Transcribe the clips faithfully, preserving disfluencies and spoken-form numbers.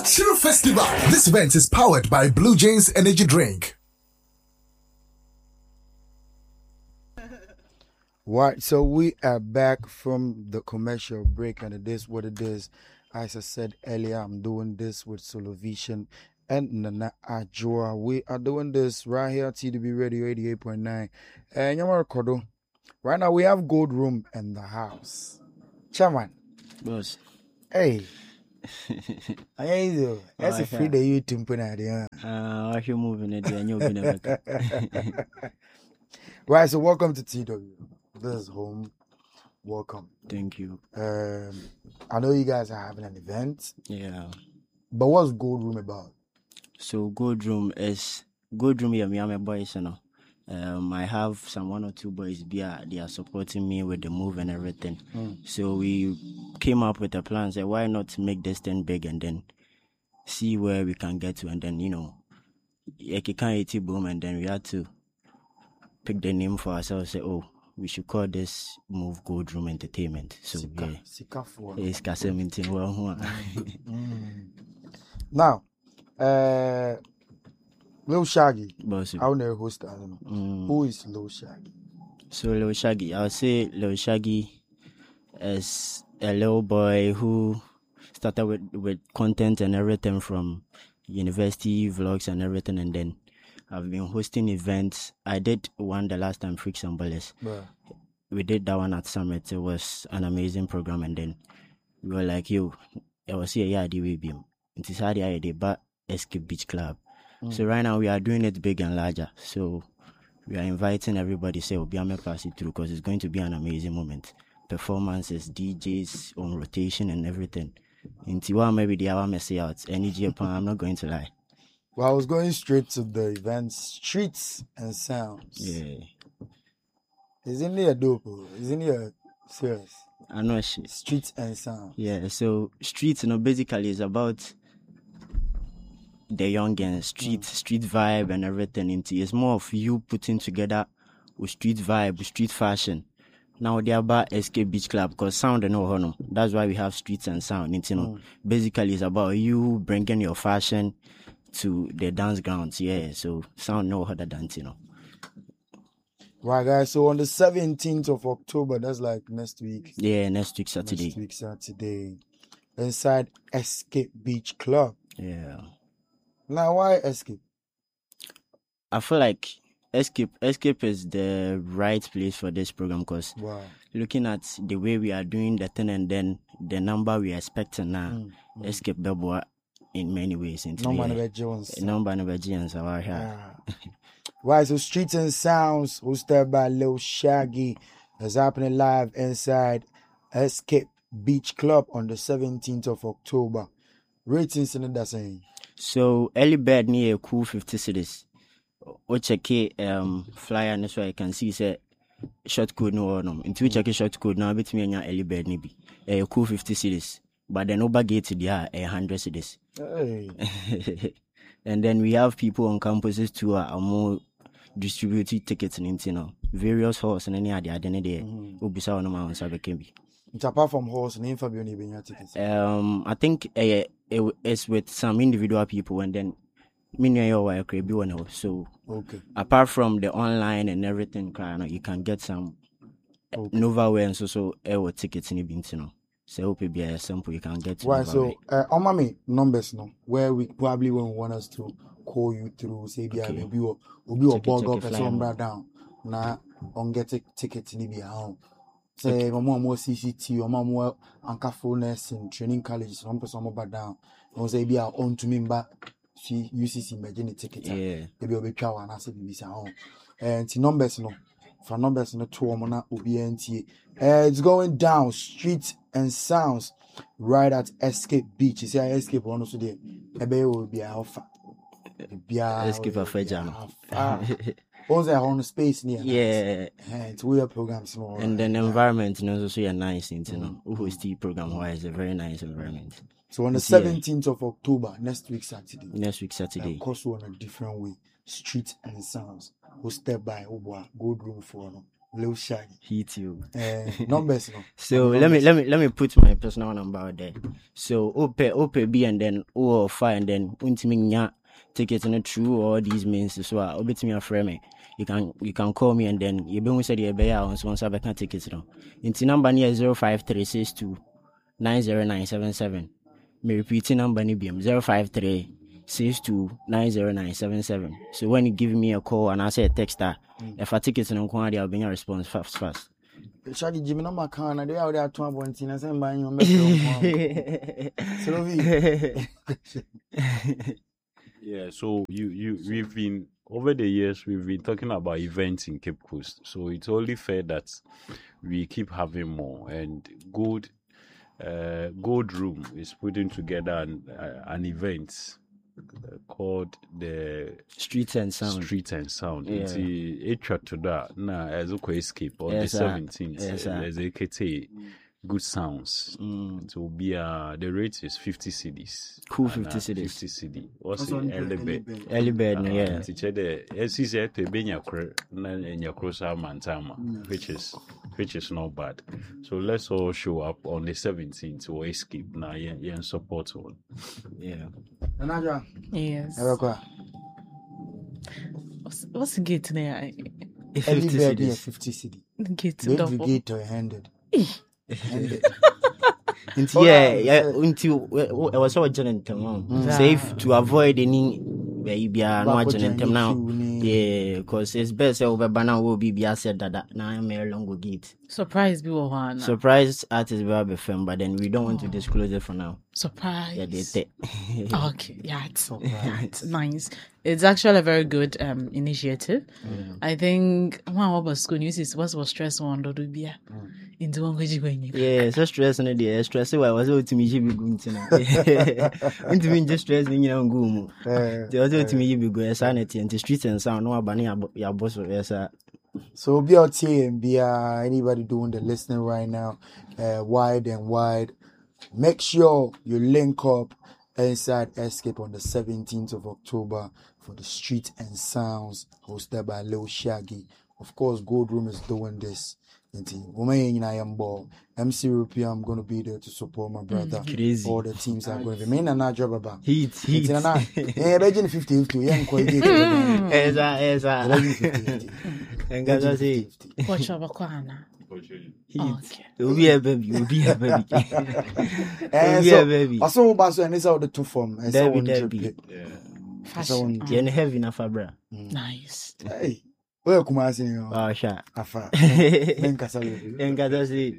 Chill Festival. This event is powered by Blue Jays Energy Drink. Right, so we are back from the commercial break, and it is what it is. As I said earlier, I'm doing this with Solovision and Nana Ajua. We are doing this right here at T D B Radio eighty-eight point nine. And uh, right now we have Gold Room in the house. Chairman. Boss. Hey. How are you doing? That's a free day you tumping at the Uh, are you moving it? And you'll be never. Right, so welcome to T W. This is home. Welcome. Thank you. Um, I know you guys are having an event. Yeah. But what's Gold Room about? So Gold Room is Gold Room. Yeah, me and my boys, you know. Um, I have some one or two boys. Be they are supporting me with the move and everything. Mm. So we came up with a plan. Say, why not make this thing big and then see where we can get to, and then you know, you can't eat boom, and then we had to pick the name for ourselves. Say, oh, we should call this move Gold Room Entertainment. So Sika, yeah, Sika for it's Kasemintin. Well, now, uh, Lil Shaggy. Boss, I know host. I don't know mm. who is Lil Shaggy. So Lil Shaggy, I would say Lil Shaggy is a little boy who started with with content and everything from university vlogs and everything, and then I've been hosting events. I did one the last time, Freaks and Bullets. Bruh. We did that one at Summit. It was an amazing program, and then we were like, yo, I was here, yeah, I did with him. It is hard, I did, but Escape Beach Club. Mm. So right now we are doing it big and larger. So we are inviting everybody, say, oh, be a pass it through, because it's going to be an amazing moment. Performances, D Js on rotation and everything. In Tiwa, maybe the hour messy out. Any Japan, I'm not going to lie. Well, I was going straight to the events, Streets and Sounds. Yeah. Isn't it a dope? Isn't it a serious? I know shit. Streets and Sounds. Yeah, so Streets, you know, basically is about the young and street, mm. street vibe and everything. It's more of you putting together with street vibe, with street fashion. Now they are about Escape Beach Club, because sound and no honor. That's why we have Streets and Sound. It's, you know, mm. basically it's about you bringing your fashion to the dance grounds, yeah. So sound no other dance, you know. Right, guys. So on the seventeenth of October, that's like next week. Yeah, next week Saturday. Next week Saturday, inside Escape Beach Club. Yeah. Now, why Escape? I feel like Escape Escape is the right place for this program, because wow. looking at the way we are doing the thing and then the number we are expecting now, mm, mm. Escape Bebo in many ways. Number never Jones. Number never Jones. Right, right, so Streets and Sounds, hosted by Lil Shaggy, is happening live inside Escape Beach Club on the seventeenth of October. Ratings in the saying. So early bird near a cool fifty cities. O check um flyer, and so I can see say short code no no. Until we check a short code now, bit me anya early bird ni be a cool fifty cities. But then over gate there a hundred cities. Hey. And then we have people on campuses too are more distributed tickets in, you know, various halls and any other identity. Ubisa on my own Sabekebi. Apart from halls, name for your tickets. Um, I think uh, it, it's with some individual people, and then so okay. Apart from the online and everything, you can get some okay. Nova way and so so air tickets in the you know. So hope it be a sample you can get to. Right, so uh, on my numbers no, where we probably won't want us to call you through, say be okay. Maybe we'll be a bug up and somewhere down. Now on get a ticket in the home. Say my mom more C C T or mom more anchorfulness in training colleges, some person more down. No say be our own to me back. See U C C imagine the ticket. Yeah. Maybe we'll be power and I say be home. And the numbers no. For numbers no two mona O B N T. Uh, it's going down Streets and Sounds right at Escape Beach. You see, I Escape one also there. Maybe will be alpha. Escape a Fejano. Also, on the space near. Yeah. It's weird programs more. And then the environment, you know, also a nice thing, you know. Who is the program wise, a very nice environment. So on the seventeenth of October, next week Saturday. Next week Saturday. Of course, on a different way. Streets and Sounds. Hosted by Obwa Gold Room for no. Lil Shaggy. Hit you. Uh, numbers, no. So Numbers. let me let me let me put my personal number out there. So ope ope B and then O or five and then ultimate nya ticket in a true or these means as well. Obit me a frame. You can you can call me and then you be said you be on so once I can tickets no. Inti number near zero five three six two nine zero nine seven seven. Me repeating number ni B M zero five three six two nine zero nine seven seven. So when you give me a call and I say a text that mm. if I tickets no quantity I'll be your response fast fast. Shaggy Jimmy number can and they are there two point and say buying your Yeah, so you you we've been over the years we've been talking about events in Cape Coast. So it's only fair that we keep having more. And Gold uh, Gold Room is putting together an uh, an event uh, called the Streets and Sound. Streets and Sound. Yeah. It's a track to that. Now as a escape on Yes, the sir. seventeenth. Yes, sir. There's a K T. Good sounds. Mm. It will be uh the rate is fifty cedis. Cool, And, fifty uh, cedis. fifty cedi. What's Also, it? early Early bed. bed. Early bird, no, yeah. Teacher the S C C to be nyakre na nyakro sa mantama, which is which is not bad. So let's all show up on the seventeenth to escape now. Yeah, yeah, and support one. Yeah. Anaja, Yes. Erekwa. What's, what's the gate there? Early fifty bed here cedis. fifty cedi. Gate Don't double. forget to handed. Handed. Nti Oh, yeah, yeah, yeah, yeah. unti I was so gentle them. Mm. Safe to avoid any baby no Back with gentle Johnny now. Q ni. Yeah, because it's best say over banana will be be said that now I'm a long gate. Surprise be one. Surprise artist will be film, but then we don't want to disclose it for now. Surprise. Yeah, they take. Okay, yeah, it's, yeah, it's nice. It's actually a very good um initiative. Mm. I think one what was school news is what was stress on do do be into one way going. Yeah, so stress on the stress. So I was able to me be going to now. Into me just stress in your room. Eh, The other to me be going sanity and the streets and sound no abani your boss or yes. So be out here and be uh, anybody doing the listening right now, uh, wide and wide. Make sure you link up inside Escape on the seventeenth of October for the Street and Sounds hosted by Lil Shaggy. Of course, Gold Room is doing this. M C European, I'm going to be there to support my brother. Crazy. All the teams are going to be. Me and I job about. Heat, heat. Eh, Regina fifty fifty. Yeah, quite good. Esa, esa. Regina fifty fifty. And guys, I say, Watch over Kwana. heat. Okay. You'll be a baby, you'll be a baby. Eh, You'll be a baby. I saw Basso and it's out the two form. And Debbie, someone Debbie. trip. Fashion. So, You're in heavy enough, bra. Nice. Hey, where Kumasi? You know, Oh, shot. Afa. Then Kasalu. And guys, I say,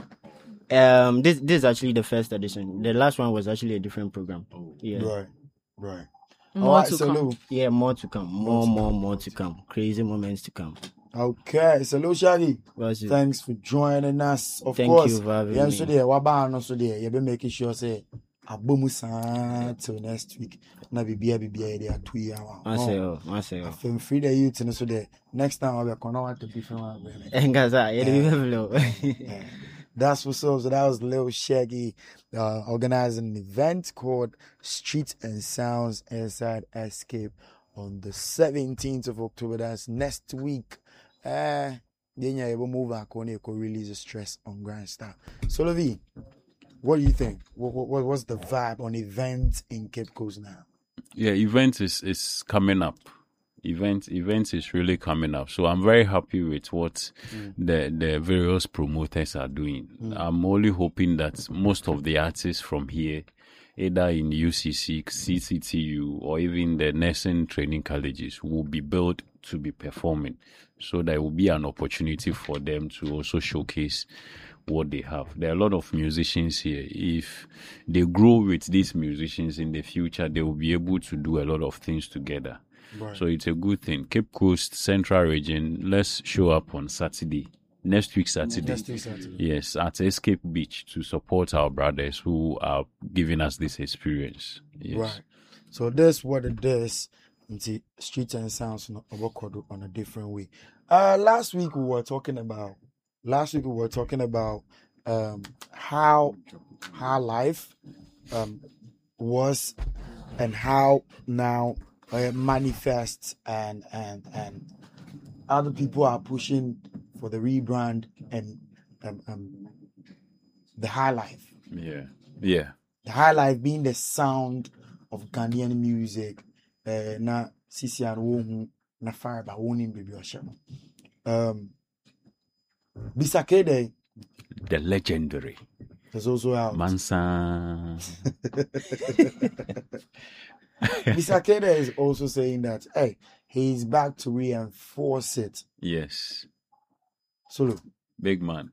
um, this this is actually the first edition. The last one was actually a different program. Yeah, Right, right. More All right, to so come. Lou. yeah, more to come, more, more, more to come. Crazy moments to come. Okay, so Lou Shaggy, What's it? thanks for joining us. Of Thank course, you for having yeah, me. so there, waba no so there. You be making sure say abomusa till next week. Na bibia bibia there two years. I say, oh, I say, oh. Film free the youth and so there. Next time I'll be gonna want to be from. And guys, I yeah, Yeah. That's what's up. So that was Lil Shaggy uh, organizing an event called Streets and Sounds inside Escape on the seventeenth of October. That's next week. Uh, then you're able to move back on it, could release the stress on Grand Star. So, Levi, what do you think? What, what What's the vibe on events in Cape Coast now? Yeah, event is is coming up. Event event is really coming up. So I'm very happy with what mm. the the various promoters are doing. Mm. I'm only hoping that most of the artists from here, either in U C C, C C T U, or even the nursing training colleges, will be built to be performing. So there will be an opportunity for them to also showcase what they have. There are a lot of musicians here. If they grow with these musicians in the future, they will be able to do a lot of things together. Right. So it's a good thing. Cape Coast, Central Region, let's show up on Saturday. Next week Saturday. Next week Saturday. Yes, at Escape Beach to support our brothers who are giving us this experience. Yes. Right. So that's what it is. Into Streets and Sounds on a different way. Uh, last week we were talking about. Last week we were talking about um, how how life um, was and how now uh, manifests and and and other people are pushing for the rebrand and um, um the high life. Yeah. Yeah. The high life being the sound of Ghanaian music. Uh, na sisi anwo na fire ba woni baby oshama. Um, Bisakede The legendary is also out. Mansa. Bisakede is also saying that hey, he's back to reinforce it. Yes. Solo. Big man.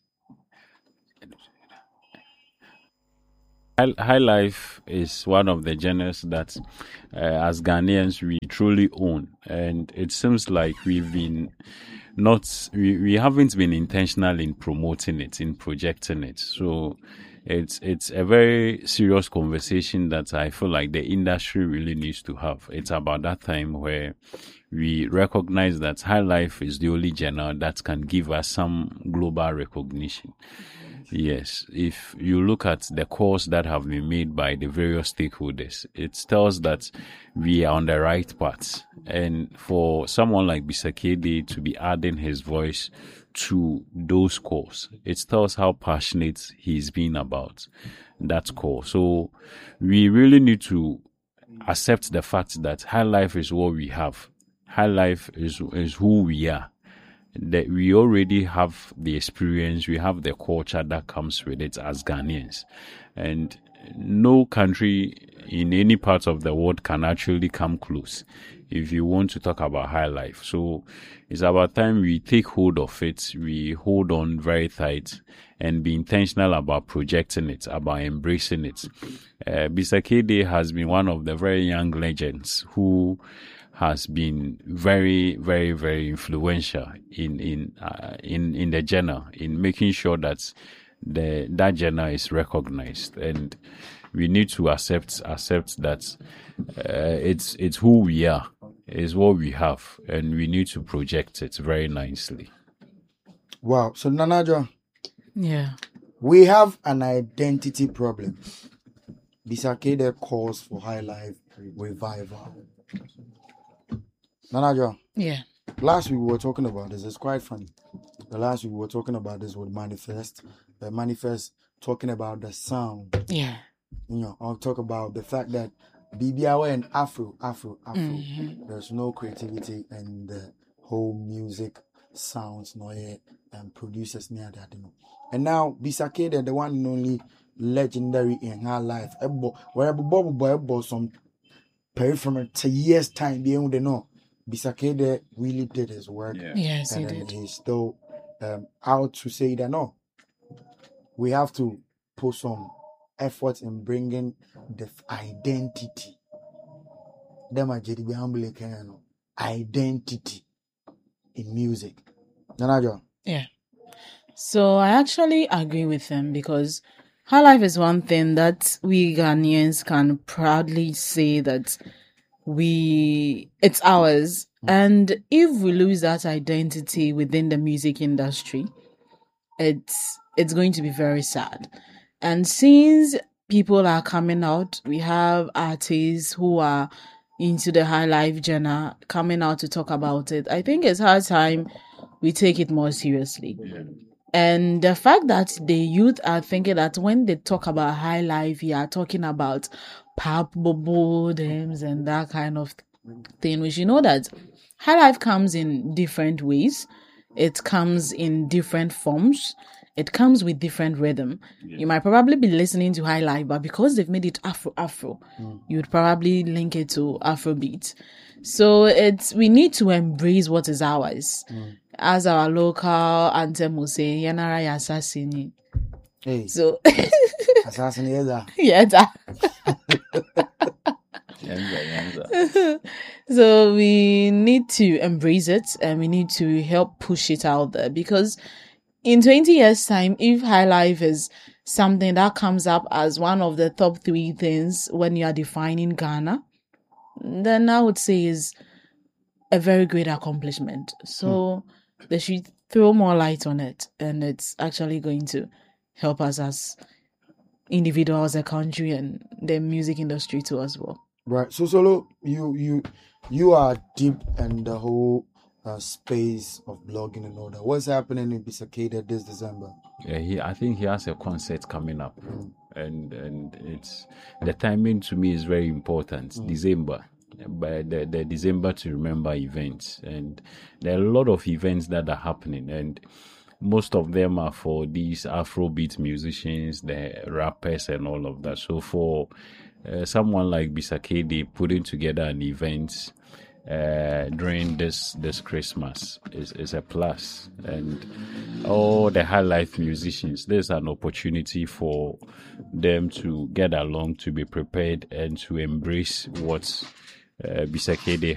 High, high life is one of the genres that, uh, as Ghanaians, we truly own, and it seems like we've been not, we, we haven't been intentional in promoting it, in projecting it. So it's it's a very serious conversation that I feel like the industry really needs to have. It's about that time where we recognize that high life is the only genre that can give us some global recognition. Yes, if you look at the calls that have been made by the various stakeholders, it tells that we are on the right path. And for someone like Bisakede to be adding his voice to those calls, it tells how passionate he's been about that call. So we really need to accept the fact that high life is what we have. High life is is who we are. That we already have the experience, we have the culture that comes with it as Ghanaians. And no country in any part of the world can actually come close if you want to talk about high life. So it's about time we take hold of it, we hold on very tight and be intentional about projecting it, about embracing it. Uh, Bisakede has been one of the very young legends who has been very, very, very influential in in uh, in in the genre, in making sure that the that genre is recognized, and we need to accept accept that uh, it's it's who we are, it's what we have, and we need to project it very nicely. Wow. So Nanajo, Yeah. we have an identity problem. Bisakede calls for high life revival. Nanajo, Yeah. last week we were talking about this. It's quite funny. The last week we were talking about this with Manifest. The Manifest talking about the sound. Yeah. You know, I'll talk about the fact that B B I and Afro, Afro, Afro. Mhm. There's no creativity in the whole music sounds, no yet, and producers near that. You know. And now Bisakede, the one and only legendary in her life. Ebo, wherever Bob Boy Ebo some peripheral to years time, they don't know. Bisakede really did his work. Yeah. Yes, he And then did. he's still um, out to say that no, we have to put some effort in bringing the f- identity. Them are J D B humble kind of identity in music. Nanajo, Yeah. So I actually agree with him because high life is one thing that we Ghanaians can proudly say that we it's ours. And if we lose that identity within the music industry, it's it's going to be very sad. And since people are coming out, we have artists who are into the high life genre coming out to talk about it. I think it's high time we take it more seriously. And the fact that the youth are thinking that when they talk about high life, you are talking about pop bubble dams and that kind of thing, we should know that high life comes in different ways. It comes in different forms. It comes with different rhythm. Yeah. You might probably be listening to high life, but because they've made it Afro Afro, mm. you would probably link it to Afrobeat. So it's we need to embrace what is ours. Mm. As our local anthem will say, Yanara Yassasini. Hey. So assassin yeah. Yeah. So we need to embrace it and we need to help push it out there, because in twenty years time, if high life is something that comes up as one of the top three things when you are defining Ghana, then I would say is a very great accomplishment. So hmm. they should throw more light on it, and it's actually going to help us as individuals, a country, and the music industry too as well. Right. So Solo, you you you are deep in the whole uh, space of blogging and all that. What's happening in Bisakeda this December? Yeah, he, I think he has a concert coming up, and and it's the timing to me is very important. Mm. December, but the, the December to remember events, and there are a lot of events that are happening, and most of them are for these Afrobeat musicians, the rappers, and all of that. So for uh, someone like Bisakede putting together an event uh, during this this Christmas is, is a plus. And all the high life musicians, there's an opportunity for them to get along, to be prepared, and to embrace what uh, Bisakede